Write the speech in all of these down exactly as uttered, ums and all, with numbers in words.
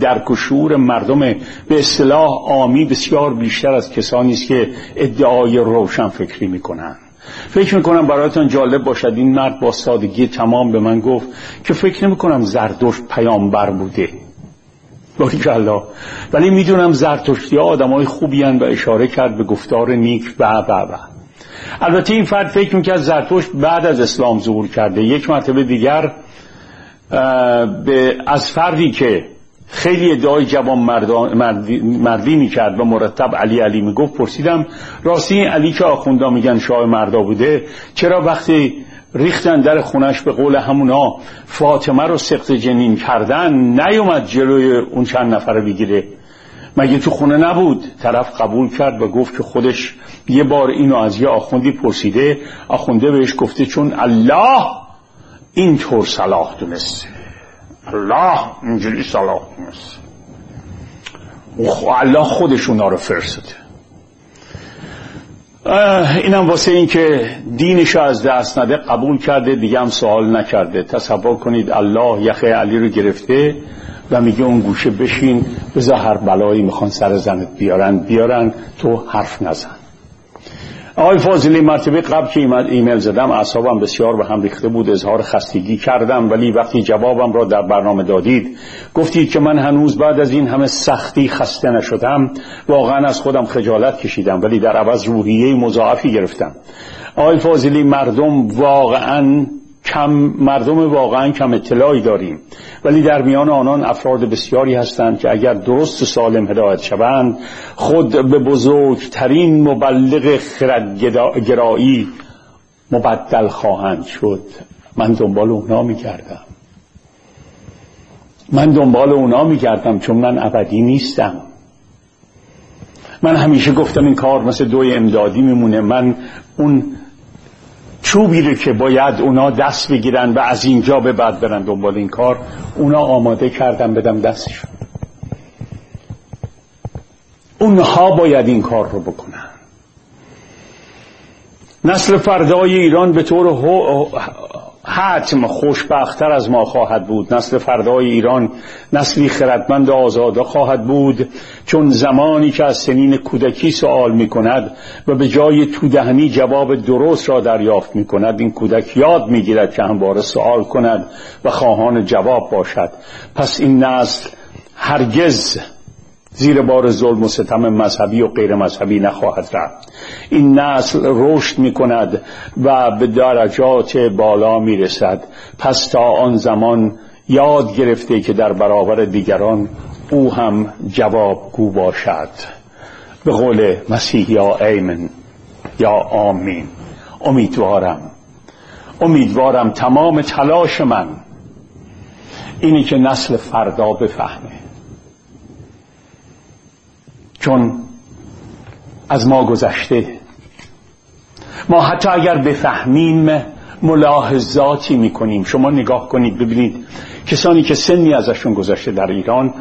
درک و شعور مردم به اصطلاح عامی بسیار بیشتر از کسانی است که ادعای روشن فکری میکنن. فکر میکنم برایتان جالب باشد این مرد با سادگی تمام به من گفت که فکر نمیکنم زرتشت پیامبر بوده، باریکالله، ولی میدونم زرتشتی ها آدمای خوبی هستند و اشاره کرد به گفتار نیک و و و. البته این فرد فکر میکرد زرتشت بعد از اسلام ظهور کرده. یک مرتبه دیگر به از فردی که خیلی ادعای جوان مردی, مردی میکرد و مرتب علی علی میگفت پرسیدم راستی این علی که آخوندا میگن شاه مردا بوده چرا وقتی ریختن در خونش به قول همونا فاطمه رو سقط جنین کردن نیومد جلوی اون چند نفر بگیره؟ مگه تو خونه نبود؟ طرف قبول کرد و گفت که خودش یه بار اینو از یه آخوندی پرسیده، آخونده بهش گفته چون الله اینطور صلاح دونسته، الله اینجوری صلاح دونسته، الله خودش اونا رو فرستاده. اینم واسه این که دینش از دست نده قبول کرده، دیگه هم سوال نکرده. تصور کنید الله یخه علی رو گرفته و میگه اون گوشه بشین بذار هر بلایی میخوان سر زنت بیارن بیارن تو حرف نزن. آقای فاضلی مرتبه قبل که ایمیل زدم اعصابم بسیار به هم ریخته بود، اظهار خستگی کردم، ولی وقتی جوابم را در برنامه دادید گفتید که من هنوز بعد از این همه سختی خسته نشدم. واقعا از خودم خجالت کشیدم ولی در عوض روحیه مضاعفی گرفتم. آقای فاضلی مردم واقعا کم مردم واقعا کم اطلاعی داریم، ولی در میان آنان افراد بسیاری هستند که اگر درست و سالم هدایت شوند خود به بزرگترین مبلغ خردگرایی مبدل خواهند شد. من دنبال اونا می‌گردم من دنبال اونا می‌گردم چون من ابدی نیستم. من همیشه گفتم این کار مثل دوی امدادی میمونه. من اون چوبی رو که باید اونا دست بگیرن و از اینجا به بعد برن دنبال این کار، اونا آماده کردن بدم دستشون. اونها باید این کار رو بکنن. نسل فردای ایران به طور حتم خوشبخت‌تر از ما خواهد بود. نسل فردای ایران نسلی خردمند و آزاده خواهد بود، چون زمانی که از سنین کودکی سوال می کند و به جای تودهنی جواب درست را دریافت می کند، این کودک یاد می گیرد که همواره سوال کند و خواهان جواب باشد. پس این نسل هرگز زیر بار ظلم و ستم مذهبی و غیر مذهبی نخواهد رفت. این نسل رشد می کند و به درجات بالا می رسد. پس تا آن زمان یاد گرفته که در برابر دیگران او هم جوابگو باشد. به قول مسیح یا ایمن یا آمین. امیدوارم امیدوارم تمام تلاش من اینی که نسل فردا بفهمه، چون از ما گذشته. ما حتی اگر بفهمیم ملاحظاتی میکنیم. شما نگاه کنید ببینید کسانی که سنی ازشون گذشته در ایران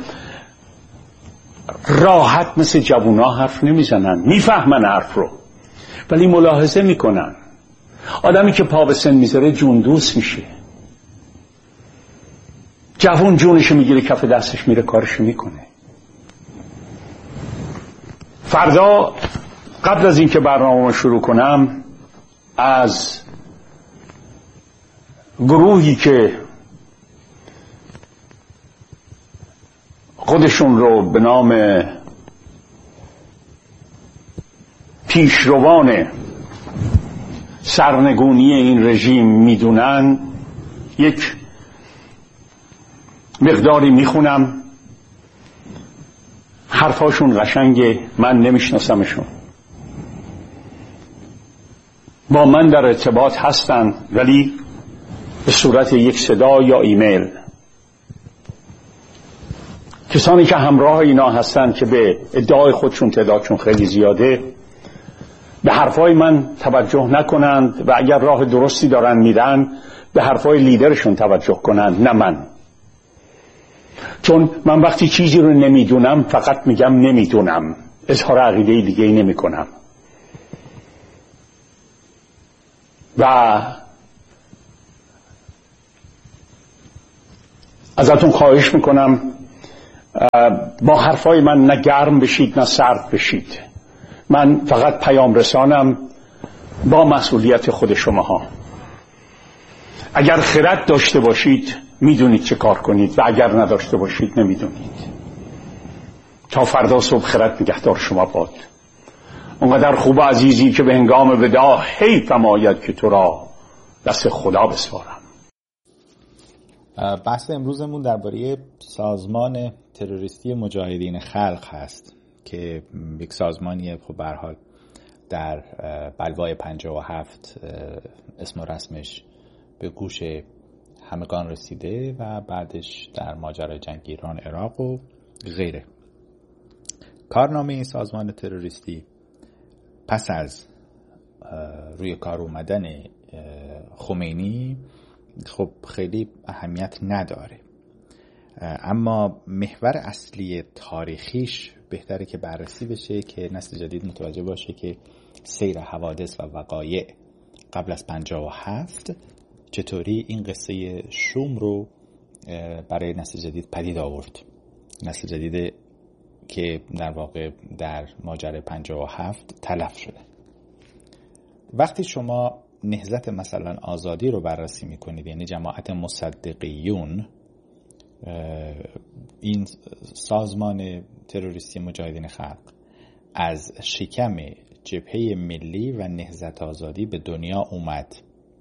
راحت مثل جوونا حرف نمیزنن، میفهمن حرف رو ولی ملاحظه میکنن. آدمی که پا به سن میذاره جون دوست میشه. جوون جونشو میگیره کف دستش میره کارشو میکنه. فردا قبل از اینکه برنامه شروع کنم از گروهی که خودشون رو به نام پیشروان سرنگونی این رژیم میدونن یک مقداری میخونم. حرفاشون قشنگه، من نمیشناسمشون، با من در ارتباط هستن ولی به صورت یک صدا یا ایمیل. کسانی که همراه اینا هستن که به ادعای خودشون تعدادشون خیلی زیاده به حرفای من توجه نکنند و اگر راه درستی دارن میرن به حرفای لیدرشون توجه کنند، نه من. چون من وقتی چیزی رو نمیدونم فقط میگم نمیدونم، اظهار عقیده دیگه ای نمی کنم. و ازتون خواهش میکنم با حرفای من نه گرم بشید نه سرد بشید. من فقط پیام رسانم با مسئولیت خود شماها. اگر خرد داشته باشید میدونید چه کار کنید و اگر نداشته باشید نمیدونید. تا فردا صبح خرد نگهدار شما باد. اونقدر خوب و عزیزی که به هنگام وداع حیفم آید که تو را دست خدا بسپارم. بحث امروزمون درباره سازمان تروریستی مجاهدین خلق هست که یک سازمانیه خب به هر حال در بلوای پنجاه و هفت اسم و رسمش به گوش همگان رسیده و بعدش در ماجرای جنگ ایران عراق و غیره. کارنامه این سازمان تروریستی پس از روی کار اومدن خمینی خب خیلی اهمیت نداره، اما محور اصلی تاریخیش بهتره که بررسی بشه که نسل جدید متوجه باشه که سیر حوادث و وقایع قبل از پنجاه و هفت چطوری این قصه شوم رو برای نسل جدید پدید آورد. نسل جدید که در واقع در ماجرای پنجاه و هفت تلف شده. وقتی شما نهضت مثلا آزادی رو بررسی میکنید، یعنی جماعت مصدقیون، این سازمان تروریستی مجاهدین خلق از شکم جبهه ملی و نهضت آزادی به دنیا اومد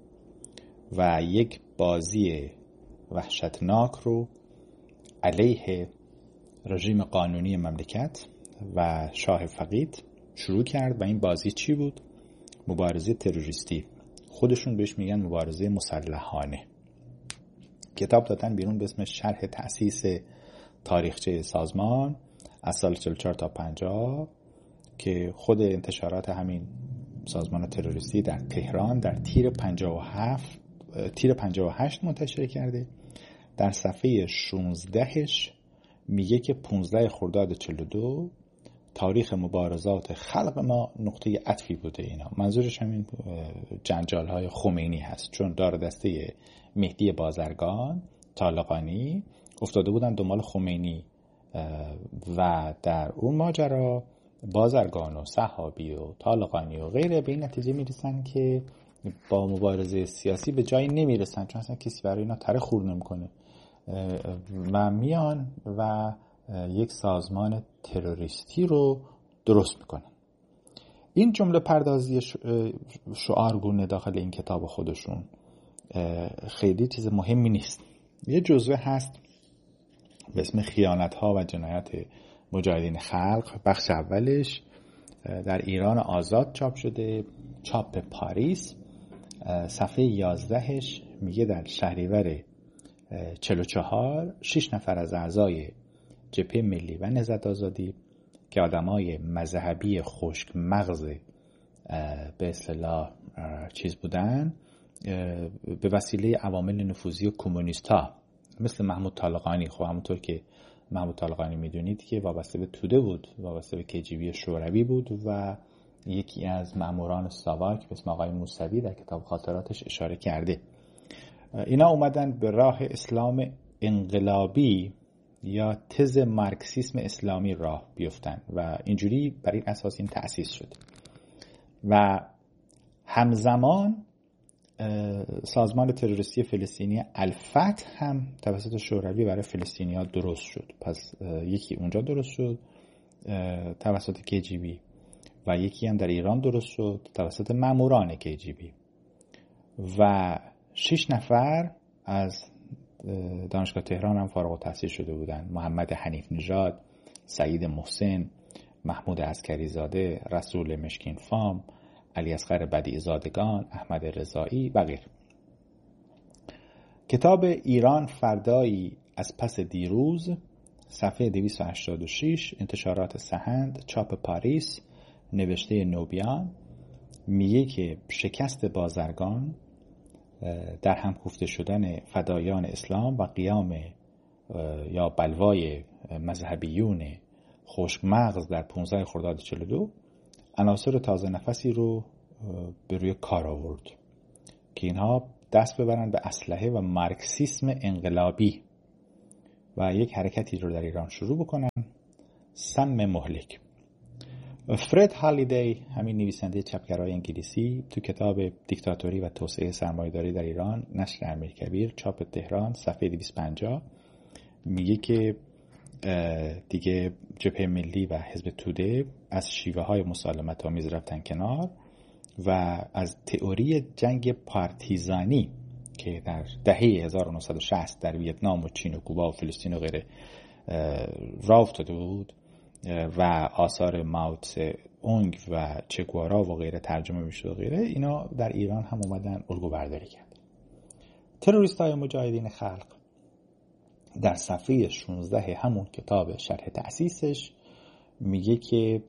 و یک بازی وحشتناک رو علیه رژیم قانونی مملکت و شاه فقید شروع کرد. و این بازی چی بود؟ مبارزه تروریستی. خودشون بهش میگن مبارزه مسلحانه. کتاب دادن بیرون به اسم شرح تأسیس تاریخچه سازمان از سال چهل و چهار تا پنجاه که خود انتشارات همین سازمان تروریستی در تهران در تیر پنجاه و هفت تیر پنجاه و هشت منتشر کرده. در صفحه شانزدهش میگه که پانزده خرداد چهل و دو تاریخ مبارزات خلق ما نقطه عطفی بوده. اینا منظورش همین جنجال های خمینی هست، چون دار دسته مهدی بازرگان، طالقانی افتاده بودن دنبال خمینی و در اون ماجرا بازرگان و صحابی و طالقانی و غیره به این نتیجه میرسن که با مبارزه سیاسی به جایی نمیرسن، چون اصلا کسی برای اینا تره خور نمیکنه و میان و یک سازمان تروریستی رو درست میکنن. این جمله پردازی شعارگونه داخل این کتاب خودشون خیلی چیز مهمی نیست. یه جزوه هست به اسم خیانت ها و جنایت مجاهدین خلق. بخش اولش در ایران آزاد چاپ شده، چاپ پاریس. صفحه یازدهش میگه در شهریور چهل و چهار شش نفر از اعضای جبهه ملی و نهضت آزادی که آدمای مذهبی خشک مغز به اصطلاح چیز بودن، به وسیله عوامل نفوذی و کمونیستا مثل محمود طالقانی، خب همونطور که محمود طالقانی میدونید که وابسته به توده بود، وابسته به کی‌جی‌بی شوروی بود و یکی از ماموران ساواک به اسم آقای موسوی در کتاب خاطراتش اشاره کرده. اینا اومدن به راه اسلام انقلابی یا تز مارکسیسم اسلامی راه بیفتن و اینجوری بر این اساس این تأسیس شد. و همزمان سازمان تروریستی فلسطینی الفتح هم توسط شوروی برای فلسطینی‌ها درست شد. پس یکی اونجا درست شد توسط کی‌جی‌بی و یکی هم در ایران درست شد توسط ماموران کی‌جی‌بی و شش نفر از دانشگاه تهران هم فارغ التحصیل شده بودند: محمد حنیف نژاد، سعید محسن، محمود عسکری زاده، رسول مشکین فام، علی اصغر بدیع زادگان، احمد رضایی و غیره. کتاب ایران فردایی از پس دیروز، صفحه دویست و هشتاد و شش، انتشارات سحند، چاپ پاریس، نوشته نوبیان، میگه که شکست بازرگان در هم کوفته شدن فدایان اسلام و قیام یا بلوای مذهبیون خشک مغز در پانزده خرداد چهل و دو عناصر تازه نفسی رو به روی کار آورد که اینها دست ببرن به اسلحه و مارکسیسم انقلابی و یک حرکتی رو در ایران شروع بکنن، سم مهلک. فرد هالیدی، همین نویسنده چپگرای انگلیسی، تو کتاب دیکتاتوری و توسعه سرمایه‌داری در ایران، نشر امیرکبیر، چاپ تهران، صفحه دویست و پنجاه، میگه که دیگه جبهه ملی و حزب توده از شیوه های مسالمت آمیز رفتن کنار و از تئوری جنگ پارتیزانی که در دهه هزار و نهصد و شصت در ویتنام و چین و کوبا و فلسطین و غیره راه افتاده بود و آثار مائو تسه اونگ و چه گوارا و غیره ترجمه میشد و غیره، اینا در ایران هم اومدن الگو برداری کرد. تروریست های مجاهدین خلق در صفحه شانزده همون کتاب شرح تأسیسش میگه که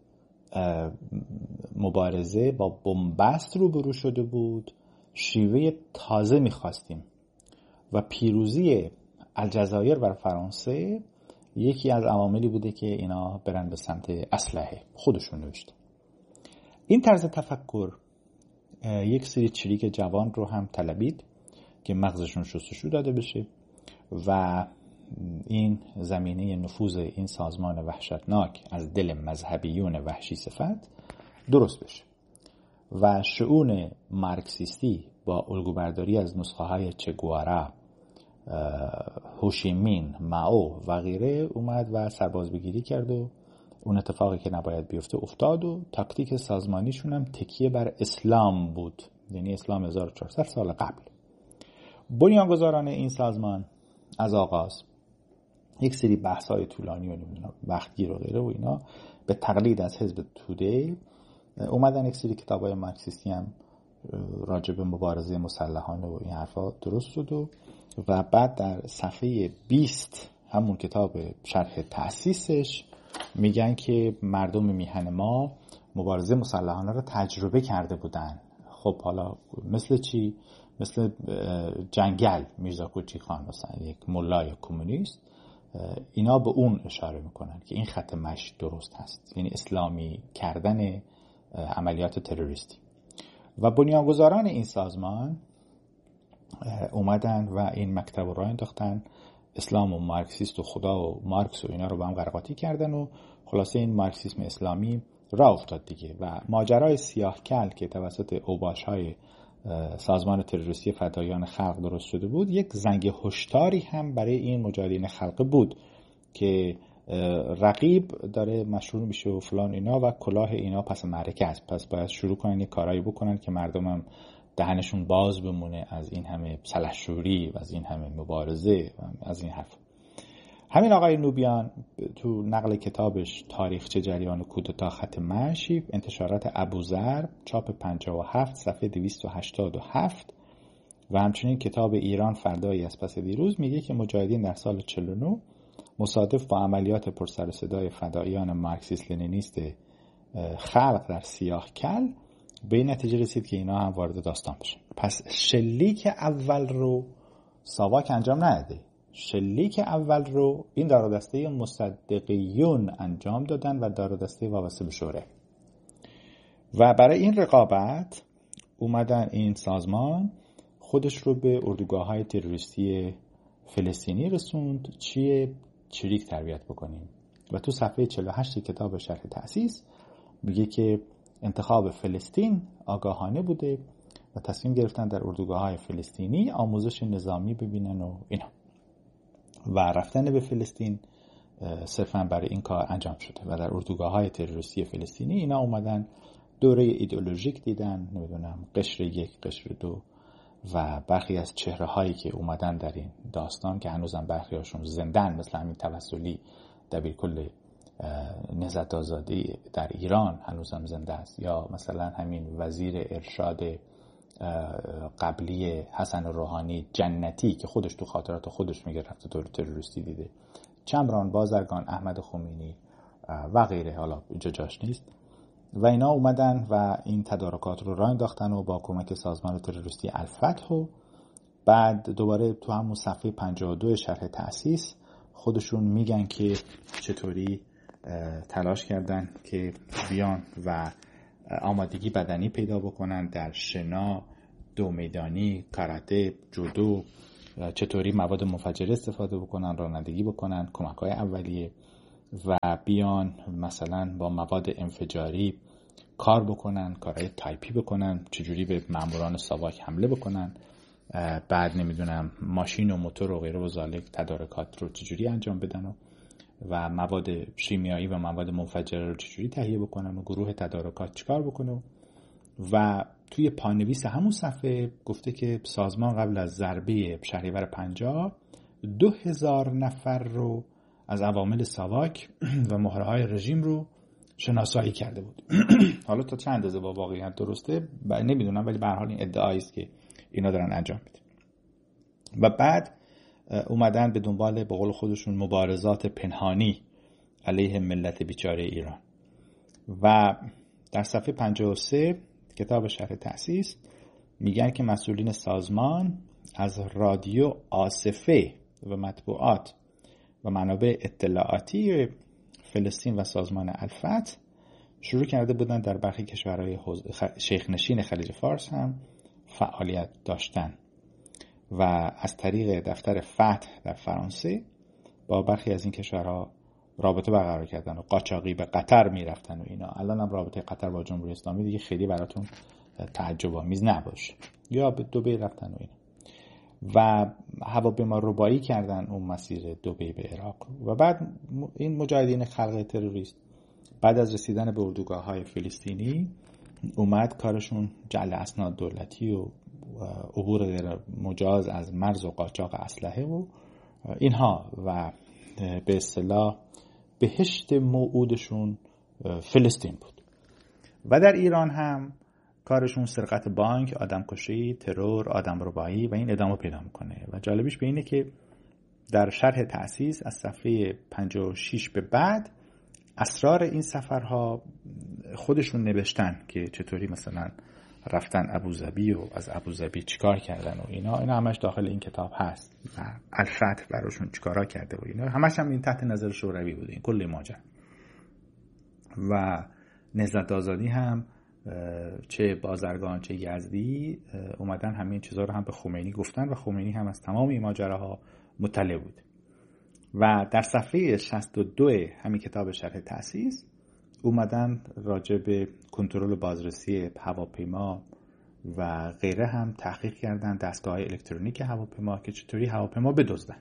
مبارزه با بنبست روبرو شده بود، شیوه تازه میخواستیم و پیروزی الجزایر و فرانسه یکی از عواملی بوده که اینا برن به سمت اسلحه. خودشون نوشته. این طرز تفکر یک سری چریک جوان رو هم طلبید که مغزشون شستشو داده بشه و این زمینه نفوذ این سازمان وحشتناک از دل مذهبیون وحشی صفت درست بشه و شؤون مارکسیستی با الگوبرداری از نسخه های چه گوارا، هوشیمین، مائو و غیره اومد و سربازبگیری کرد و اون اتفاقی که نباید بیفته افتاد و تاکتیک سازمانیشون هم تکیه بر اسلام بود، یعنی اسلام هزار و چهارصد سال قبل. بنیانگذاران این سازمان از آغاز یک سری بحث‌های طولانی و وقتگیر و غیره و اینا به تقلید از حزب توده اومدن یک سری کتاب‌های مارکسیستی هم راجع به مبارزه مسلحانه و این حرفا درست شد و و بعد در صفحه بیست همون کتاب شرح تأسیسش میگن که مردم میهن ما مبارزه مسلحانه رو تجربه کرده بودن. خب حالا مثل چی؟ مثل جنگل میرزا کوچی خان مثلا، یک ملای کمونیست، اینا به اون اشاره میکنن که این خط مشی درست هست، یعنی اسلامی کردن عملیات تروریستی. و بنیانگذاران این سازمان اومدن و این مکتب رو راه انداختن، اسلام و مارکسیست و خدا و مارکس و اینا رو با هم قرقاتی کردن و خلاصه این مارکسیسم اسلامی راه افتاد دیگه. و ماجرای سیاه کل که توسط اوباش‌های سازمان تروریستی فدایان خلق درست شده بود، یک زنگ هشداری هم برای این مجاهدین خلق بود که رقیب داره مشروع میشه و فلان اینا و کلاه اینا پس معرکه است، پس باید شروع کنن یک کارایی بکنن که مردمم دهنشون باز بمونه از این همه سلحشوری و از این همه مبارزه و از این حرف. همین آقای نوبیان تو نقل کتابش تاریخچه جریان کودتا خط مشی، انتشارات ابوذر، چاپ پنجاه و هفت، صفحه دویست و هشتاد و هفت و همچنین کتاب ایران فردایی از پس دیروز میگه که مجاهدین در سال چهل و نه مصادف با عملیات پرسر و صدای فدایان مارکسیست لنینیست خلق در سیاه کل به این نتیجه رسید که اینا هم وارد داستان بشن. پس شلیک اول رو ساواک انجام نداده، شلیک اول رو این دار و دسته مصدقیون انجام دادن و دار و دسته وابسته به شوره. و برای این رقابت اومدن این سازمان خودش رو به اردوگاه‌های تروریستی فلسطینی رسوند، چیه چریک تربیت بکنیم. و تو صفحه چهل و هشت کتاب شرح تأسیس میگه که انتخاب فلسطین آگاهانه بوده و تصمیم گرفتن در اردوگاه‌های فلسطینی آموزش نظامی ببینن و اینا. و رفتن به فلسطین صرفا برای این کار انجام شده و در اردوگاه‌های تروریستی فلسطینی اینا اومدن دوره ایدئولوژیک دیدن، نمیدونم قشر یک، قشر دو و برخی از چهره هایی که اومدن در این داستان که هنوزم برخی هاشون زندن، مثل همین توسلی دبیرکل نهضت آزادی در ایران هنوزم زنده است، یا مثلا همین وزیر ارشاد قبلی حسن روحانی جنتی که خودش تو خاطرات خودش میگه رفته دور تروریستی دیده، چمران بازرگان، احمد خمینی و غیره، حالا اینجا جاش نیست. و اینا اومدن و این تدارکات رو راه انداختن و با کمک سازمان تروریستی الفتح و بعد دوباره تو همون صفحه پنجاه و دو شرح تأسیس خودشون میگن که چطوری تلاش کردن که بیان و آمادگی بدنی پیدا بکنن در شنا، دو میدانی، کاراته، جودو چطوری مواد منفجره استفاده بکنن، رانندگی بکنن، کمک‌های اولیه، و بیان مثلا با مواد انفجاری کار بکنن، کارهای تایپی بکنن، چجوری به ماموران ساواک حمله بکنن، بعد نمیدونم ماشین و موتور و غیره و ذالک تدارکات رو چجوری انجام بدن و, و مواد شیمیایی و مواد منفجره رو چجوری تهیه بکنن و گروه تدارکات چیکار بکنه. و توی پانویس همون صفحه گفته که سازمان قبل از ضربه شهریور پنجاه دو هزار نفر رو از عوامل ساواک و مهره‌های رژیم رو شناسایی کرده بود. حالا تا چند اندازه با واقعیت درسته نمیدونم، ولی به هر حال این ادعایی است که اینا دارن انجام میدن. و بعد اومدن به دنبال به قول خودشون مبارزات پنهانی علیه ملت بیچاره ایران. و در صفحه پنجاه و سه کتاب شرح تأسیس میگن که مسئولین سازمان از رادیو آصفه و مطبوعات و منابع اطلاعاتی فلسطین و سازمان الفتح شروع کرده بودن در برخی کشورهای شیخ نشین خلیج فارس هم فعالیت داشتن و از طریق دفتر فتح در فرانسه با برخی از این کشورها رابطه برقرار کردن و قاچاقی به قطر میرفتن و اینا. الان هم رابطه قطر با جمهوری اسلامی دیگه خیلی براتون تعجب آمیز نباشه، یا به دبی رفتن و اینا. و هواپیما ربایی کردن اون مسیر دبی به عراق. و بعد این مجاهدین خلق تروریست بعد از رسیدن به اردوگاه‌های فلسطینی اومد کارشون جعل اسناد دولتی و عبور غیر مجاز از مرز و قاچاق اسلحه و اینها، و به اصطلاح بهشت موعودشون فلسطین بود. و در ایران هم کارشون سرقت بانک، آدمکشی، ترور، آدمربایی و این ادامه پیدا میکنه. و جالبیش به اینه که در شرح تأسیس از صفحه پنجاه و شش به بعد اسرار این سفرها خودشون نوشتن که چطوری مثلا رفتن ابوظبی و از ابوظبی چیکار کردن و اینا. اینا همش داخل این کتاب هست و الفتح براشون چیکارا کرده و اینا. همش هم این تحت نظر شوروی بوده این کل ماجرا. و نهضت آزادی هم چه بازرگان چه یزدی اومدن همین چیزا رو هم به خمینی گفتن و خمینی هم از تمام این ماجراها مطلع بود. و در صفحه شصت و دو همین کتاب شرح تأسیس اومدن راجع به کنترل بازرسی هواپیما و غیره هم تحقیق کردن، دستگاه‌های الکترونیک هواپیما که چطوری هواپیما بدزدن.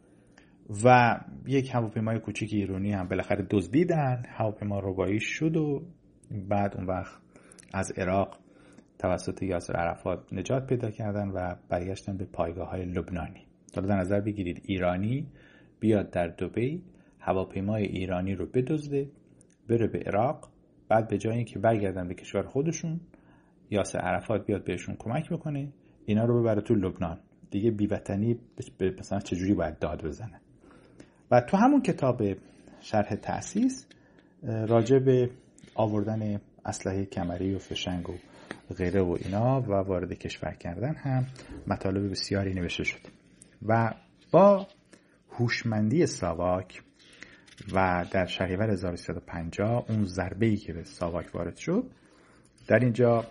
و یک هواپیمای کوچیک ایرانی هم بالاخره دزدیدن، هواپیما ربایی شد و بعد اون وقت از عراق توسط یاسر عرفات نجات پیدا کردن و برگشتن به پایگاه‌های لبنانی. حالا در نظر بگیرید ایرانی بیاد در دبی هواپیمای ایرانی رو بدزده بره به عراق، بعد به جای اینکه برگردن به کشور خودشون یاسر عرفات بیاد بهشون کمک بکنه اینا رو ببره تو لبنان. دیگه بی‌وطنی مثلا چجوری باید داد بزنه. و تو همون کتاب شرح تأسیس راجع به آوردن اسلحه کمری و فشنگ و غیره و اینا و وارد کشور کردن هم مطالب بسیاری نوشته شد. و با هوشمندی ساواک و در شهریور هزار و سیصد و پنجاه اون ضربه‌ای که به ساواک وارد شد، در اینجا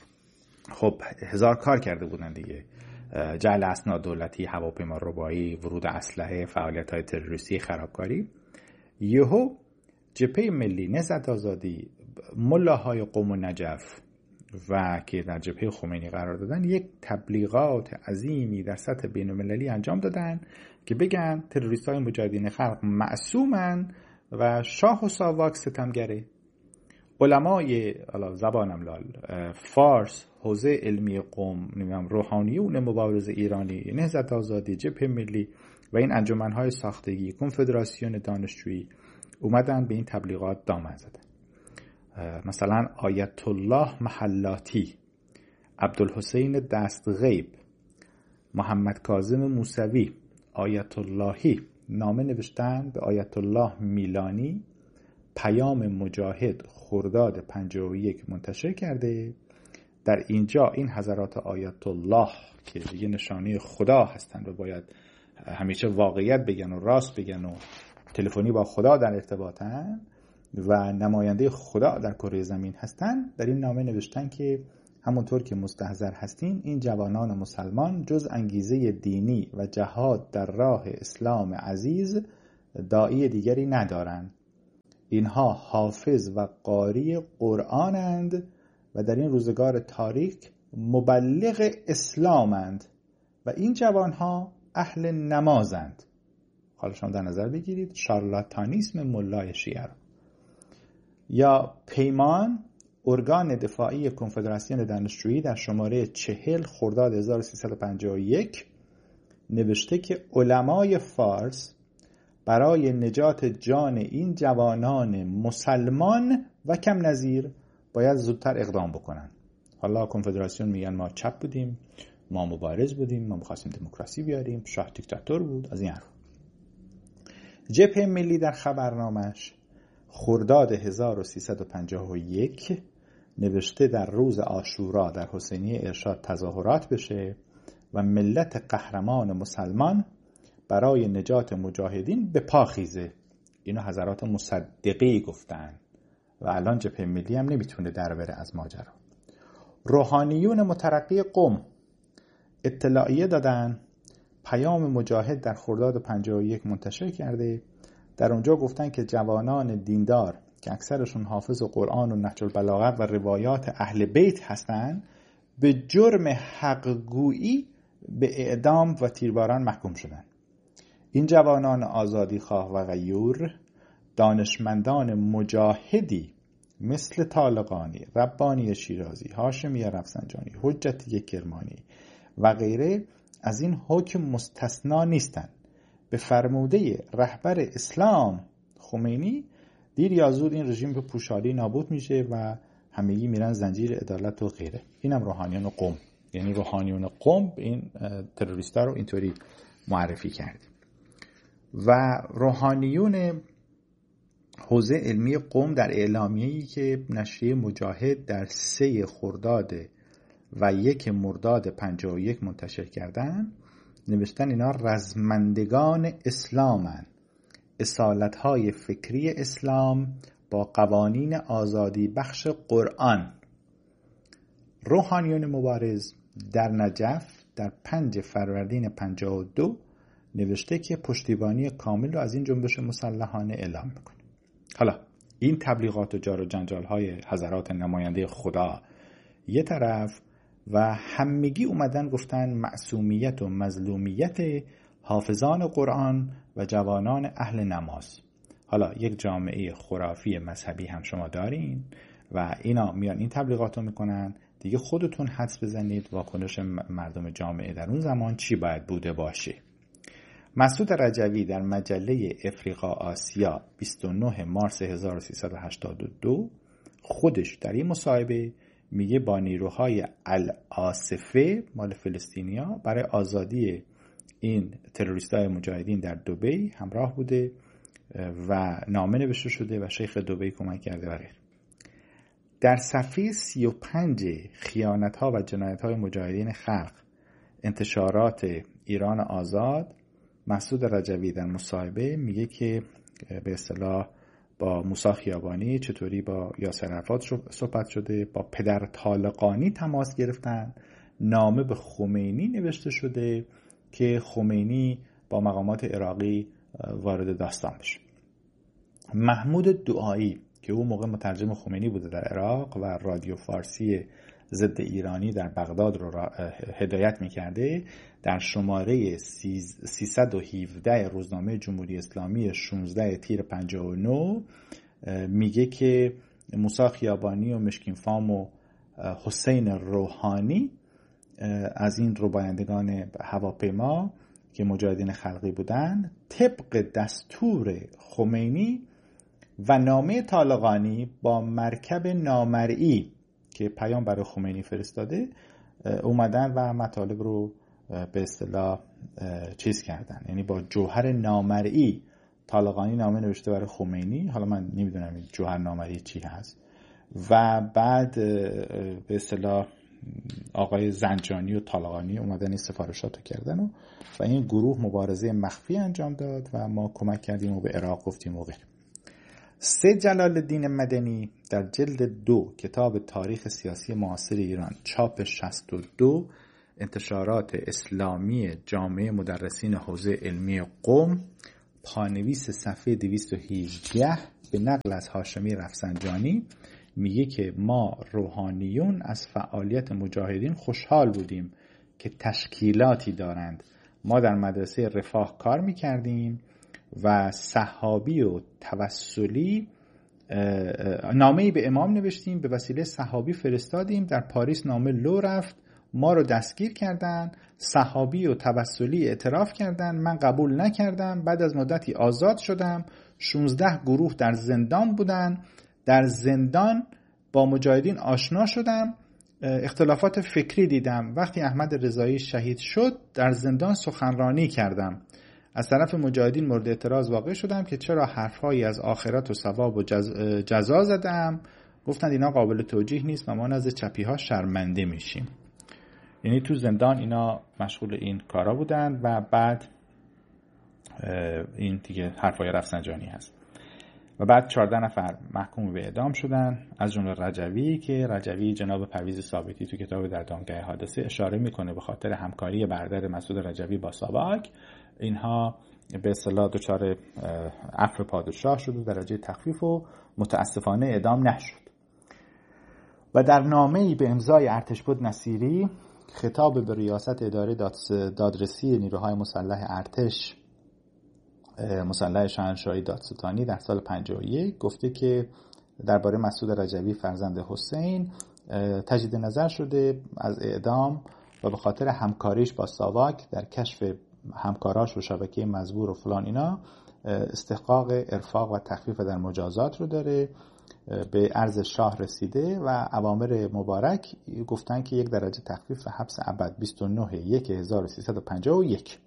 خب هزار کار کرده بودن دیگه، جعل اسناد دولتی، هواپیما ربایی، ورود اسلحه، فعالیت‌های تروریستی، خرابکاری. یهو جبهه ملی نهضت آزادی، ملاهای قم و نجف و که در جبهه خمینی قرار دادن یک تبلیغات عظیمی در سطح بین‌المللی انجام دادن که بگن تروریست‌های مجاهدین خلق معصومن و شاه و ساواک ستمگره. علمای زبانم لال فارس، حوزه علمی قم، نمیدونم روحانیون مبارز ایرانی، نهضت آزادی، جبهه ملی و این انجمن‌های ساختگی، کنفدراسیون دانشجویی اومدن به این تبلیغات دامن زدن. مثلا آیت الله محلاتی، عبدالحسین دستغیب، محمد کاظم موسوی، آیت اللهی نامه نوشتن به آیت الله میلانی، پیام مجاهد خرداد پنجاه و یک منتشر کرده. در اینجا این حضرات آیت الله که دیگه نشانه خدا هستند و باید همیشه واقعیت بگن و راست بگن و تلفنی با خدا در ارتباطن و نماینده خدا در کره زمین هستن، در این نامه نوشتن که همونطور که مستحضر هستین این جوانان مسلمان جز انگیزه دینی و جهاد در راه اسلام عزیز داعی دیگری ندارند. اینها حافظ و قاری قرآنند و در این روزگار تاریک مبلغ اسلامند و این جوانها اهل نمازند. حالا شما در نظر بگیرید شارلاتانیسم ملای شیعه رو. یا پیمان، ارگان دفاعی کنفدراسیون دانشجویی، در شماره چهل خرداد هزار و سیصد و پنجاه و یک نوشته که علمای فارس برای نجات جان این جوانان مسلمان و کم نظیر باید زودتر اقدام بکنن. حالا کنفدراسیون میگن ما چپ بودیم، ما مبارز بودیم، ما می‌خواستیم دموکراسی بیاریم، شاه دیکتاتور بود، از این حرف. جبهه ملی در خبرنامش خرداد هزار و سیصد و پنجاه و یک نوشته در روز عاشورا در حسینیه ارشاد تظاهرات بشه و ملت قهرمان مسلمان برای نجات مجاهدین به پا خیزه. اینو حضرات مصدقی گفتن و الان جبهه ملی هم نمیتونه در بره از ماجرا. روحانیون مترقی قم اطلاعیه دادن، پیام مجاهد در خرداد پنجاه و یک منتشر کرده. در اونجا گفتن که جوانان دیندار که اکثرشون حافظ قرآن و نهج البلاغه و روایات اهل بیت هستند به جرم حقگویی به اعدام و تیرباران محکوم شدند. این جوانان آزادی خواه و غیور دانشمندان مجاهدی مثل طالقانی، ربانی شیرازی، هاشمی رفسنجانی، حجتی کرمانی و غیره از این حکم مستثنا نیستند. به فرموده رهبر اسلام خمینی دیر یا زود این رژیم به پوشالی نابود میشه و همگی میرن زنجیر عدالت و غیره. اینم روحانیون قم، یعنی روحانیون قم این تروریستا رو اینطوری معرفی کرد. و روحانیون حوزه علمی قم در اعلامیه‌ای که نشریه مجاهد در سه خرداد و یک مرداد پنجاه و یک منتشر کردن نوشتن اینا رزمندگان اسلامن، اصالت‌های فکری اسلام با قوانین آزادی بخش قرآن. روحانیون مبارز در نجف در پنج فروردین پنجاه و دو نوشته که پشتیبانی کامل رو از این جنبش مسلحانه اعلام میکنه. حالا این تبلیغات و جار و جنجال های حضرات نماینده خدا یه طرف و همگی اومدن گفتن معصومیت و مظلومیت حافظان قرآن و جوانان اهل نماز. حالا یک جامعه خرافی مذهبی هم شما دارین و اینا میان این تبلیغات رو میکنن. دیگه خودتون حدس بزنید واکنش مردم جامعه در اون زمان چی باید بوده باشه. مسعود رجوی در مجله افریقا آسیا بیست و نه مارس هزار و سیصد و هشتاد و دو خودش در این مصاحبه میگه با نیروهای العاصفه مال فلسطینیا برای آزادی این تروریستای مجاهدین در دبی همراه بوده و نامه نوشته شده و شیخ دبی کمک کرده و غیره. در صفحه سی و پنج خیانت‌ها و جنایت‌های مجاهدین خلق انتشارات ایران آزاد مسعود رجوی در مصاحبه میگه که به اصطلاح با موسی خیابانی چطوری با یاسر عرفات صحبت شده، با پدر طالقانی تماس گرفتن، نامه به خمینی نوشته شده که خمینی با مقامات عراقی وارد داستان بشه. محمود دعایی که اون موقع مترجم خمینی بوده در عراق و رادیو فارسی ضد ایرانی در بغداد رو هدایت میکرده، در شماره سیصد و هفده روزنامه جمهوری اسلامی شانزده تیر پنجاه و نه میگه که موسی خیابانی و مشکین فام و حسین روحانی از این ربایندگان هواپیما که مجاهدین خلقی بودن طبق دستور خمینی و نامه طالقانی با مرکب نامرئی که پیام برای خمینی فرستاده اومدن و مطالب رو به اصطلاح چیز کردن. یعنی با جوهر نامرئی طالقانی نامه نوشته برای خمینی، حالا من نمیدونم این جوهر نامرئی چی هست، و بعد به اصطلاح آقای زنجانی و طالقانی اومدن این سفارشات رو کردن و, و این گروه مبارزه مخفی انجام داد و ما کمک کردیم و به عراق گفتیم و غیره. سید جلال الدین مدنی در جلد دو کتاب تاریخ سیاسی معاصر ایران چاپ شصت و دو انتشارات اسلامی جامعه مدرسین حوزه علمی قم پانویس صفحه دویست و هجده به نقل از هاشمی رفسنجانی میگه که ما روحانیون از فعالیت مجاهدین خوشحال بودیم که تشکیلاتی دارند. ما در مدرسه رفاه کار میکردیم و صحابی و توسلی نامه‌ای به امام نوشتیم، به وسیله صحابی فرستادیم، در پاریس نامه لو رفت، ما رو دستگیر کردن، صحابی و توسلی اعتراف کردن، من قبول نکردم، بعد از مدتی آزاد شدم، شانزده گروه در زندان بودن، در زندان با مجاهدین آشنا شدم، اختلافات فکری دیدم، وقتی احمد رضایی شهید شد در زندان سخنرانی کردم، از طرف مجاهدین مورد اعتراض واقع شدم که چرا حرفهایی از آخرت و ثواب و جز... جزا زدم، گفتند اینا قابل توجیه نیست و ما نزد چپی ها شرمنده میشیم. یعنی تو زندان اینا مشغول این کارا بودن و بعد این دیگه حرفای رفسنجانی هست. و بعد چهارده نفر محکوم به اعدام شدن، از جمله رجوی که رجوی جناب پرویز ثابتی تو کتاب در دامگاه حادثه اشاره میکنه به خاطر همکاری برادر مسعود رجوی با ساواک اینها به اصطلاح دچار عفو پادشاه شد و درجه تخفیف و متاسفانه اعدام نشد. و در نامه‌ای به امضای ارتشبد نصیری خطاب به ریاست اداره دادرسی نیروهای مسلح ارتش مسلح شاهنشاهی دادستانی در سال پنجاه و یک گفته که درباره مسعود رجوی فرزند حسین تجدید نظر شده از اعدام و به خاطر همکاریش با ساواک در کشف همکاراش و شبکه مزبور و فلان اینا استحقاق ارفاق و تخفیف در مجازات رو داره، به عرض شاه رسیده و اوامر مبارک گفتن که یک درجه تخفیف و حبس ابد بیست و نه یک هزار و سیصد و پنجاه و یک.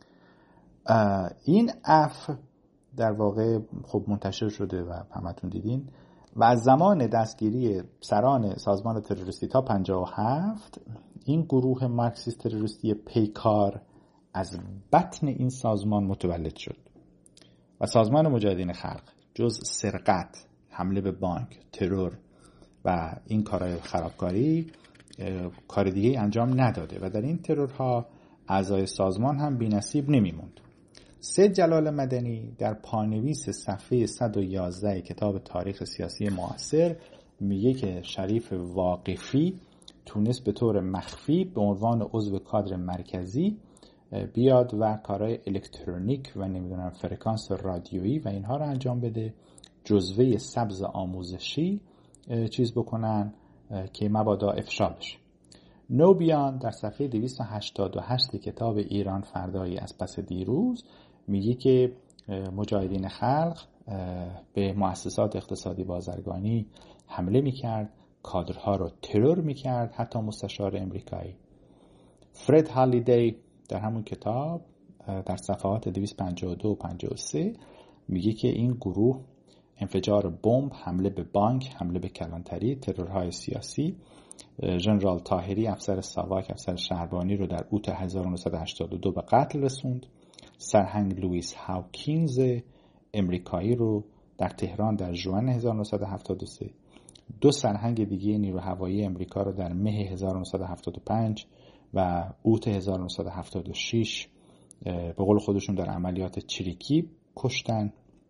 این عفو در واقع خب منتشر شده و همتون دیدین و از زمان دستگیری سران سازمان تروریستی تا پنجاه و هفت این گروه مارکسیست تروریستی پیکار از بطن این سازمان متولد شد و سازمان مجاهدین خلق جز سرقت، حمله به بانک، ترور و این کارهای خرابکاری کار دیگه انجام نداده و در این ترورها اعضای سازمان هم بی‌نصیب نمیموند. سید جلال مدنی در پانویس صفحه صد و یازده کتاب تاریخ سیاسی معاصر میگه که شریف واقفی تونست به طور مخفی به عنوان عضو کادر مرکزی بیاد و کارهای الکترونیک و نمیدونم فرکانس رادیویی و اینها رو انجام بده، جزوه سبز آموزشی چیز بکنن که مبادا افشا بشه. نوبیان در صفحه دویست و هشتاد و هشت کتاب ایران فردایی از پس دیروز میگه که مجاهدین خلق به مؤسسات اقتصادی بازرگانی حمله میکرد، کادرها رو ترور میکرد، حتی مستشار امریکایی. فرد هالیدی در همون کتاب در صفحات دویست و پنجاه و دو و پنجاه و سه میگه که این گروه انفجار بمب، حمله به بانک، حمله به کلانتری، ترورهای سیاسی، ژنرال طاهری افسر ساواک افسر شهربانی رو در اوت هزار و نهصد و هشتاد و دو به قتل رسوند، سرهنگ لوئیس هاوکینز امریکایی رو در تهران در ژوئن هزار و نهصد و هفتاد و سه، دو سرهنگ دیگه نیرو هوایی امریکا رو در مه هزار و نهصد و هفتاد و پنج و اوت هزار و نهصد و هفتاد و شش به قول خودشون در عملیات چریکی کشتن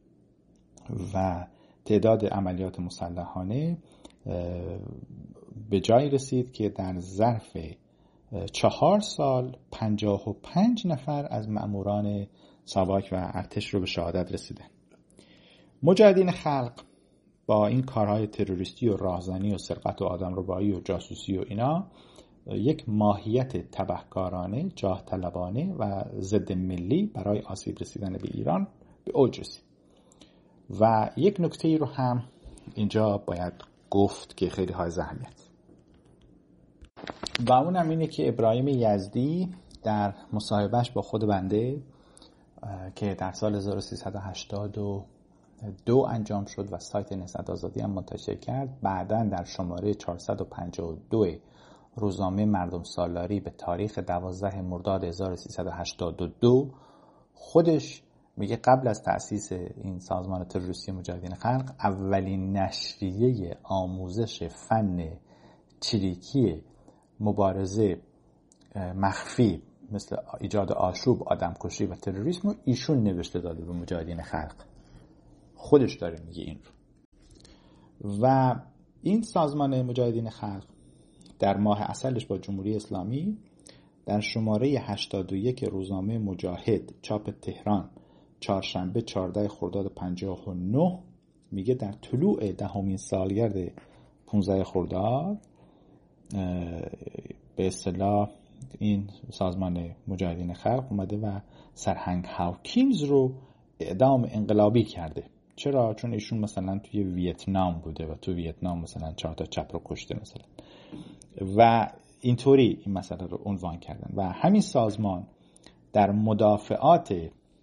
و تعداد عملیات مسلحانه به جایی رسید که در ظرف چهار سال پنجاه و پنج نفر از مأموران ساواک و ارتش رو به شهادت رسیدن. مجاهدین خلق با این کارهای تروریستی و راهزنی و سرقت و آدمربایی و جاسوسی و اینا یک ماهیت تبهکارانه، جاه طلبانه و ضد ملی برای آسیب رسیدن به ایران به اوج رسید. و یک نکته ای رو هم اینجا باید گفت که خیلی های اهمیت و اون هم اینه که ابراهیم یزدی در مصاحبهش با خود بنده که در سال هزار و سیصد و هشتاد و دو انجام شد و سایت نهضت آزادی هم منتشر کرد، بعداً در شماره چهارصد و پنجاه و دو روزنامه مردم سالاری به تاریخ دوازده مرداد هزار و سیصد و هشتاد و دو خودش میگه قبل از تأسیس این سازمان تروریستی مجاهدین خلق اولین نشریه آموزش فن چریکی مبارزه مخفی مثل ایجاد آشوب، آدمکشی و تروریسم رو ایشون نوشته داده به مجاهدین خلق. خودش داره میگه این رو. و این سازمان مجاهدین خلق در ماه عسلش با جمهوری اسلامی در شماره هشتاد و یک روزنامه مجاهد چاپ تهران چهارشنبه چهاردهم خرداد پنجاه و نه میگه در طلوع دهمین سالگرد پانزده خرداد به اصطلاح این سازمان مجاهدین خلق اومده و سرهنگ هاوکینز رو اعدام انقلابی کرده. چرا؟ چون ایشون مثلا توی ویتنام بوده و تو ویتنام مثلا چهار تا چپ رو کشته مثلا، و اینطوری این مسئله رو عنوان کردن. و همین سازمان در مدافعات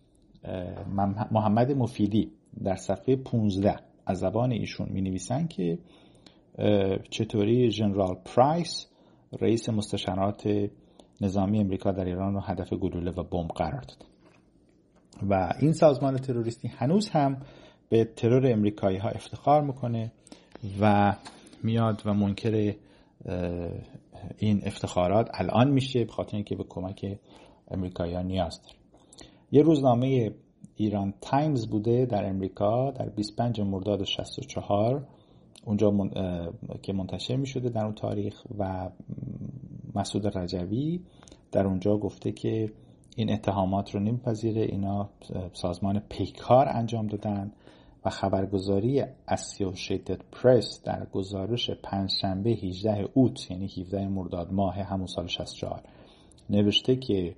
محمد مفیدی در صفحه پانزده از زبان ایشون می نویسن که چطوری ژنرال پرایس رئیس مستشارات نظامی امریکا در ایران رو هدف گلوله و بمب قرار داد. و این سازمان تروریستی هنوز هم به ترور امریکایی ها افتخار میکنه و میاد و منکر این افتخارات الان میشه، به خاطر اینکه به کمک امریکایی ها نیاز داره. یه روزنامه ایران تایمز بوده در امریکا در بیست و پنجم مرداد شصت و چهار اونجا من... که منتشر می شده در اون تاریخ، و مسعود رجوی در اونجا گفته که این اتهامات رو نمیپذیره، اینا سازمان پیکار انجام دادن. و خبرگزاری اسوسییتد پرس در گزارش پنجشنبه هجدهم اوت یعنی هفدهم مرداد ماه همون سال شصت و چهار نوشته که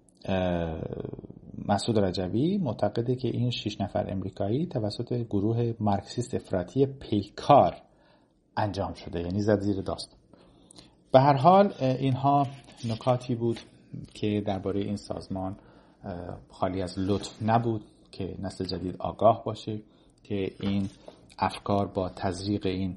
مسعود رجوی معتقده که این شش نفر امریکایی توسط گروه مارکسیست افراطی پیکار انجام شده، یعنی زد زیر داستان. به هر حال اینها نکاتی بود که درباره این سازمان خالی از لطف نبود که نسل جدید آگاه باشه که این افکار با تزریق این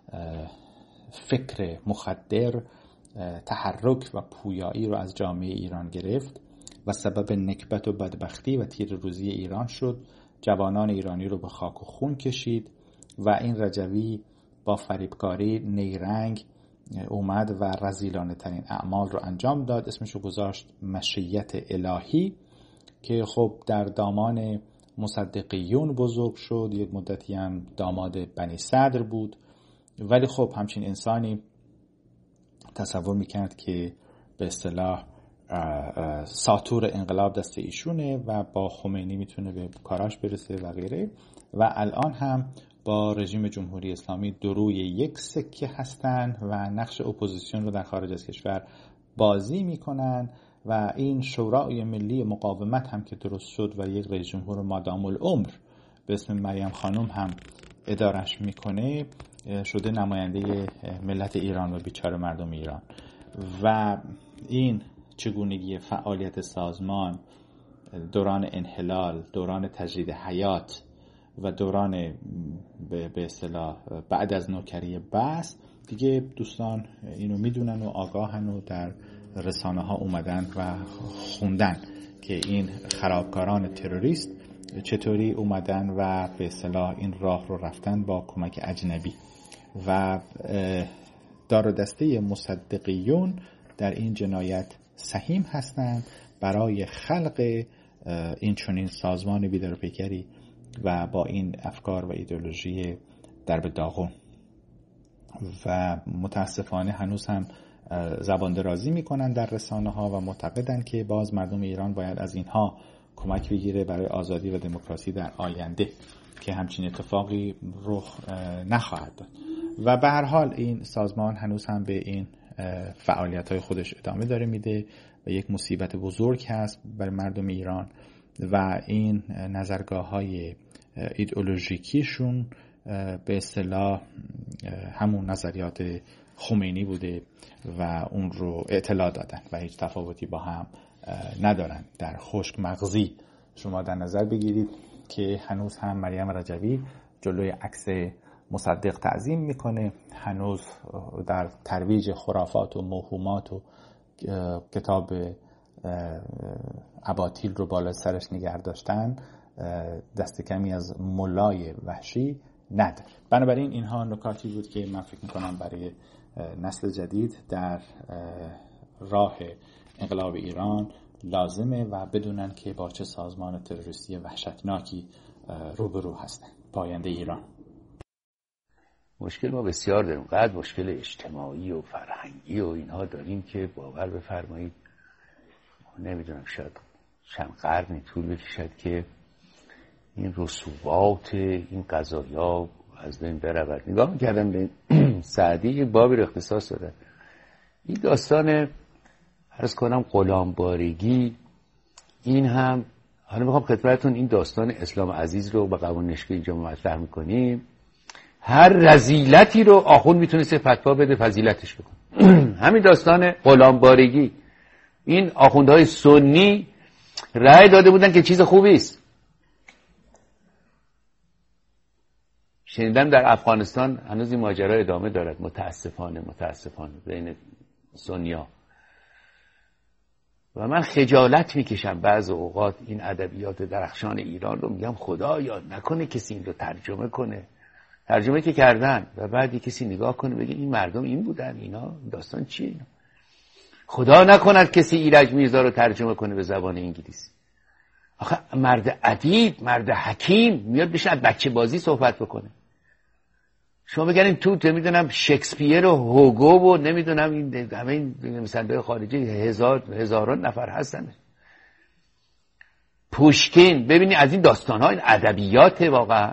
فکر مخدر تحرک و پویایی رو از جامعه ایران گرفت و سبب نکبت و بدبختی و تیره‌روزی ایران شد. جوانان ایرانی رو به خاک و خون کشید و این رجوی با فریبکاری نیرنگ اومد و رذیلانه ترین اعمال رو انجام داد. اسمشو گذاشت مشیت الهی که خب در دامان مصدقیون بزرگ شد. یک مدتی هم داماد بنی صدر بود، ولی خب همچین انسانی تصور میکرد که به اصطلاح ساتور انقلاب دست ایشونه و با خمینی میتونه به کاراش برسه و غیره. و الان هم با رژیم جمهوری اسلامی دروی یک سکه هستن و نقش اپوزیسیون رو در خارج از کشور بازی میکنن. و این شورای ملی مقاومت هم که درست شد و یک رئیس جمهور مادام العمر به اسم مریم خانم هم ادارش میکنه، شده نماینده ملت ایران و بیچاره مردم ایران. و این چگونگی فعالیت سازمان دوران انحلال، دوران تجدید حیات و دوران به اصطلاح بعد از نوکری بس دیگه دوستان اینو میدونن و آگاهن و در رسانه ها اومدن و خوندن که این خرابکاران تروریست چطوری اومدن و به اصطلاح این راه رو رفتن با کمک اجنبی. و دار و دسته مصدقیون در این جنایت سهیم هستند برای خلق این چنین سازمان بیدارپیکری و با این افکار و ایدئولوژی درب داغون. و متاسفانه هنوز هم زبان درازی میکنن در رسانه ها و معتقدن که باز مردم ایران باید از اینها کمک بگیره برای آزادی و دموکراسی در آینده، که همچین اتفاقی رخ نخواهد داد. و به هر حال این سازمان هنوز هم به این فعالیت های خودش ادامه داره میده و یک مصیبت بزرگ هست برای مردم ایران. و این نظرگاه های ایدئولوژیکیشون به اصطلاح همون نظریات خمینی بوده و اون رو اطلاع دادن و هیچ تفاوتی با هم ندارن. در خشک مغزی شما در نظر بگیرید که هنوز هم مریم رجوی جلوی عکس مصدق تعظیم میکنه، هنوز در ترویج خرافات و موهومات و کتاب اباطیل رو بالا سرش نگه داشتن دست کمی از ملای وحشی نداره. بنابراین اینها نکاتی بود که من فکر میکنم برای نسل جدید در راه انقلاب ایران لازمه و بدونن که با چه سازمان تروریستی وحشتناکی روبرو هستن. پاینده ایران. مشکل ما بسیار داریم، قدر مشکل اجتماعی و فرهنگی و اینها داریم که باور بفرمایید نمیدونم شاید چند قرنی طول بکشد که این رسوبات این قضایا از بین برود. نگاه میکردم به سعدی یک بابی رو اختصاص داده. این داستان عرض کنم غلامبارگی، این هم حالا میخوام خدمتتون این داستان اسلام عزیز رو به قوانین نشکه اینجا مطرح میکنیم. هر رذیلتی رو آخوند میتونست فتوا بده فضیلتش بکنه. همین داستان غلامبارگی، این آخوندهای سنی رأی داده بودن که چیز خوبی است. شنیدم در افغانستان هنوز این ماجرا ادامه دارد، متاسفانه متاسفانه بین سنی‌ها. و من خجالت میکشم بعض اوقات این ادبیات درخشان ایران رو، میگم خدایا نکنه کسی این رو ترجمه کنه، ترجمه که کردن و بعد کسی نگاه کنه بگه این مردم این بودن، اینا داستان چیه اینا؟ خدا نکند کسی ایرج میرزا رو ترجمه کنه به زبان انگلیسی. آخه مرد ادیب، مرد حکیم میاد بشه از بچه بازی صحبت بکنه. شما بگنید تو نمیدونم شکسپیر و هوگو و نمیدونم این همه این نویسنده خارجی هزار هزاران نفر هستن. پوشکین، ببینید از این داستان‌ها، این ادبیات واقعا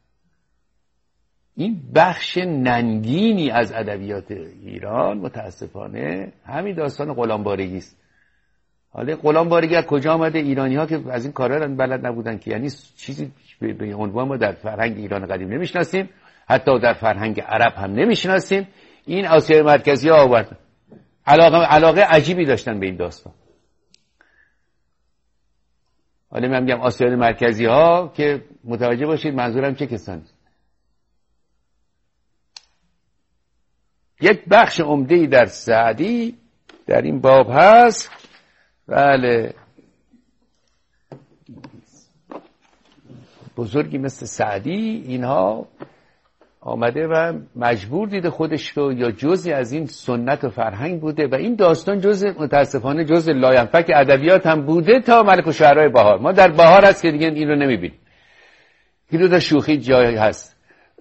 این بخش ننگینی از ادبیات ایران متاسفانه همین داستان غلامبارگی است. حالا غلامبارگی از کجا آمده؟ ایرانی‌ها که از این کارا بلد نبودن که، یعنی چیزی به عنوان ما در فرهنگ ایران قدیم نمیشناسیم، حتی در فرهنگ عرب هم نمیشناسیم. این آسیای مرکزی ها آوردن، علاقه علاقه عجیبی داشتن به این داستان. حالا من میگم آسیای مرکزی ها که متوجه باشید منظورم چه کسانی. یک بخش عمده‌ای در سعدی در این باب هست. بله، بزرگی مثل سعدی اینها آمده و مجبور دیده خودش رو یا جزئی از این سنت و فرهنگ بوده و این داستان جزء متاسفانه جزء لاینفک ادبیات هم بوده تا ملک الشعرای بهار. ما در بهار هست که دیگه این رو نمیبینیم. این رو در شوخی جایی هست.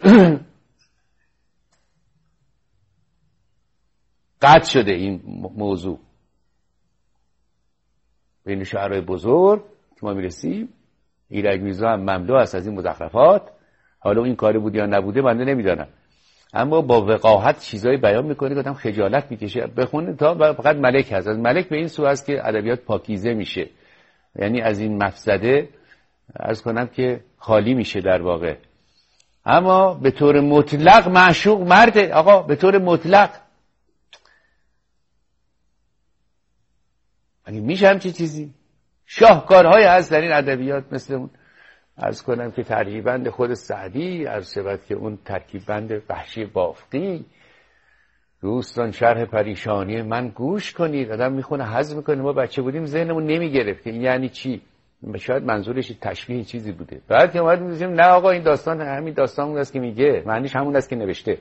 قطع شده این موضوع بین شعرهای بزرگ که ما میرسیم. ایرج میرزا هم مملو است از این مزخرفات. حالا این کاری بود یا نبوده من نمیدانم، اما با وقاحت چیزایی بیان میکنه که آدم خجالت میکشه بخونه. تا فقط ملک هست، از ملک به این سو است که ادبیات پاکیزه میشه، یعنی از این مفسده عرض کنم که خالی میشه در واقع. اما به طور مطلق معشوق مرده آقا، به طور مطلق اگه میشه همچین چیزی. شاهکارهای هست در این ادبیات مثل اون عرض کنم که ترکیبند خود سعدی، عرض شود که اون ترکیبند وحشی بافقی. دوستان شرح پریشانی من گوش کنید. آدم میخونه هضم میکنه. ما بچه بودیم ذهنمون نمیگرفت که این یعنی چی. شاید منظورش تشبیه چیزی بوده. بعد که اومد میگیم نه آقا این داستان همین داستان اون است که میگه، معنیش همون است که نوشته.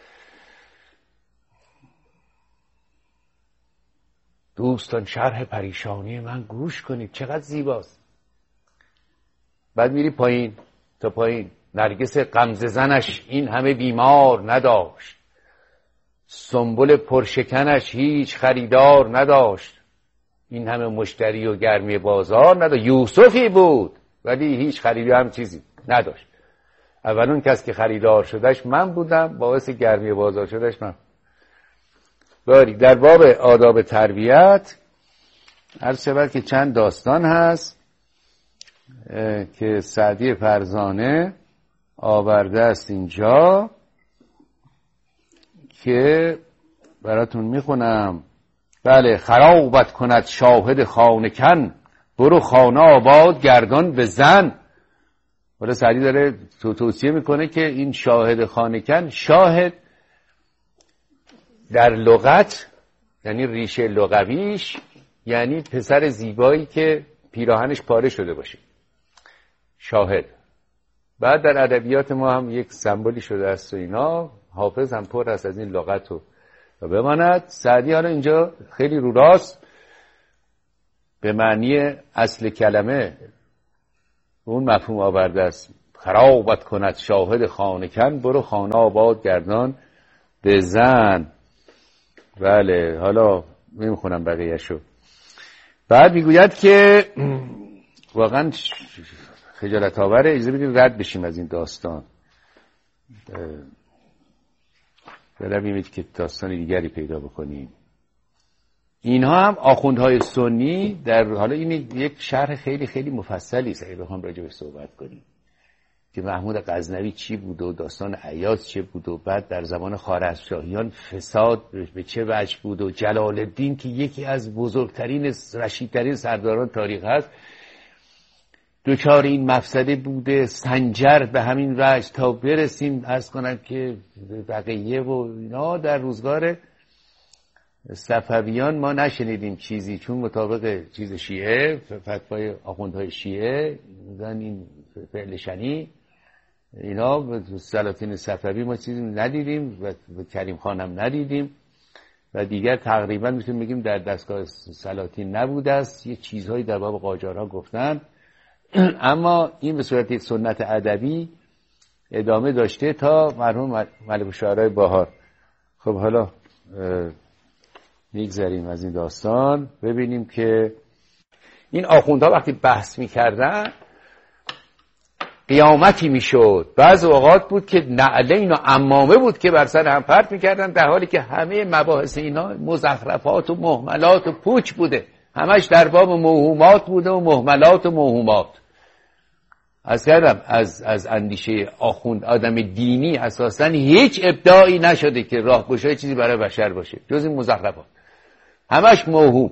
دوستان شرح پریشانی من گوش کنید، چقدر زیباست. بعد میری پایین تا پایین. نرگس غمزه زنش این همه بیمار نداشت، سنبل پرشکنش هیچ خریدار نداشت، این همه مشتری و گرمی بازار نداشت. یوسفی بود ولی هیچ خریدی هم چیزی نداشت. اولون کس که خریدار شدش من بودم، باعث گرمی بازار شدش من. باری در باب آداب تربیت عرض شود که چند داستان هست که سعدی فرزانه آورده است اینجا که براتون میخونم. بله، خرابت کند شاهد خانکن، برو خانه آباد گردان به زن. ولی سعدی داره تو توصیه میکنه که این شاهد خانکن، شاهد در لغت یعنی ریشه لغویش یعنی پسر زیبایی که پیراهنش پاره شده باشه. شاهد. بعد در ادبیات ما هم یک سمبولی شده است و اینا، حافظ هم پر است از این لغت و بماند. سعدی حالا اینجا خیلی رو راست به معنی اصل کلمه اون مفهوم آورده است. خرابت کند شاهد خانکن، برو خانه آباد گردان به زن. بله حالا میخونم بقیه‌شو. بعد میگوید که واقعا خجالت آوره، اجازه بدید رد بشیم از این داستان، برویم که داستان دیگری پیدا بکنیم. اینها هم آخوندهای سنی در حالا این یک شرح خیلی خیلی مفصلی است اگه بخوام راجع بهش صحبت کنیم که محمود غزنوی چی بود و داستان ایاز چه بود و بعد در زمان خوارزمشاهیان فساد به چه وجه بود و جلال الدین که یکی از بزرگترین رشیدترین سرداران تاریخ هست دوچار این مفسده بوده، سنجر به همین وجه تا برسیم عرض کنم که بقیه و اینا. در روزگار صفویان ما نشنیدیم چیزی، چون مطابق چیز شیعه، فتوای آخوندهای شیعه میگن این فعل شنی اینا، سلاطین صفوی ما چیزی ندیدیم و کریم خان هم ندیدیم و دیگر تقریبا میتونیم بگیم در دستگاه سلاطین نبوده است. یه چیزهایی در باب قاجارها گفتن، اما این به صورت یک سنت ادبی ادامه داشته تا مرحوم ملک الشعرای بهار. خب حالا میگذریم از این داستان، ببینیم که این آخوندها وقتی بحث میکردن قیامتی میشد. بعض اوقات بود که نعلین و عمامه بود که بر سر هم پرت میکردن، در حالی که همه مباحث اینا مزخرفات و مهملات و پوچ بوده، همش در باب موهومات بوده و مهملات و موهومات. از کردم از از اندیشه آخوند آدم دینی اساساً هیچ ابداعی نشده که راهگشای چیزی برای بشر باشه جز این مزخرفات، همش موهوم.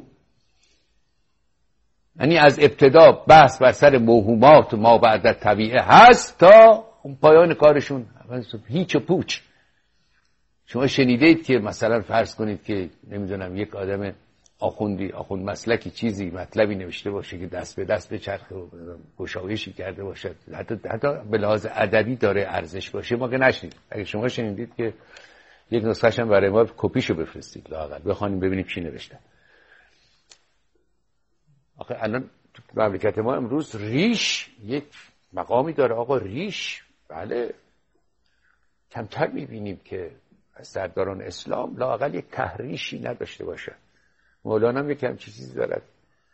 یعنی از ابتدا بحث بر سر موهومات و ما بعد طبیعه هست تا پایان کارشون هیچ و پوچ. شما شنیدید که مثلا فرض کنید که نمیدونم یک آدم آخوندی آخوند مسلکی چیزی مطلبی نوشته باشه که دست به دست به چرخ و گشایشی کرده باشه، حتی حتی به لحاظ ادبی داره ارزش باشه، ما که نشنید. اگه شما شنیدید که یک نسخه‌اش هم برای ما کپیشو بفرستید لااقل بخوانیم ببینیم چی نوشته. آخه الان تو مملکت ما امروز ریش یک مقامی داره. آقا ریش بله کمتر میبینیم که از سرداران اسلام لااقل یک تحریشی نداشته باشه. مولانا هم یک همچین چیزی دارد،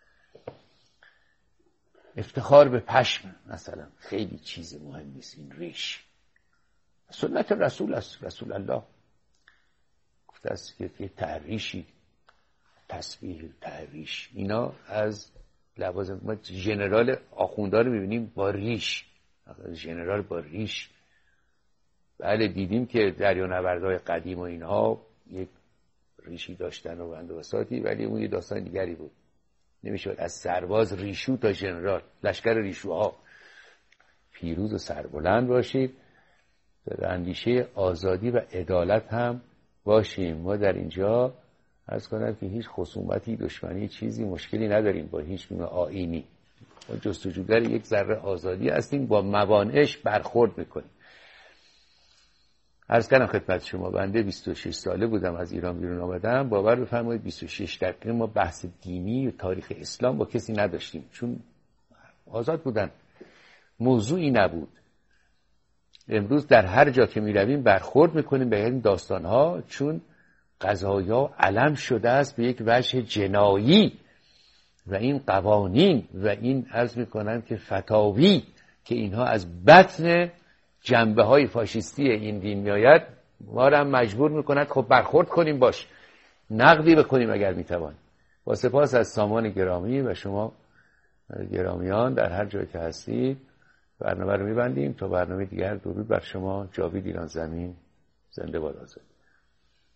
افتخار به پشم مثلا خیلی چیز مهم نیست. این ریش سنت رسول است، رسول الله گفته است که یه تحریشی، تسبیح تحریش، اینا از لوازم. ما ژنرال آخوندا رو می‌بینیم با ریش، ژنرال با ریش. بله دیدیم که دریانوردهای قدیم و اینها یک ریشی داشتن و بندوبساتی، ولی اون یه داستان دیگری بود. نمیشد از سرباز ریشو تا ژنرال، لشکر ریشوها پیروز و سربلند باشید، در اندیشه آزادی و عدالت هم باشیم. ما در اینجا عرض کنم که هیچ خصومتی، دشمنی، چیزی مشکلی نداریم با هیچ گونه آیینی. ما جستجوگر یک ذره آزادی هستیم، با موانعش برخورد میکنیم. عرض کردم خدمت شما بنده بیست و شش ساله بودم از ایران بیرون آمدم. باور بفرمایید بیست و شش دقیقه ما بحث دینی و تاریخ اسلام با کسی نداشتیم، چون آزاد بودن، موضوعی نبود. امروز در هر جا که میرویم برخورد میکنیم به این داستانها، چون قضایا علم شده است به یک وجه جنایی و این قوانین و این عرض میکنم که فتاوی که اینها از بطن جنبه های فاشیستی این دین میآید، ما را هم مجبور میکند خب برخورد کنیم باش، نقدی بکنیم اگر میتوان. با سپاس از سامان گرامی و شما گرامیان در هر جایی که هستید، برنامه رو میبندیم تا برنامه دیگر. درود بر شما. جاوید ایران زمین. زنده باد آزادی.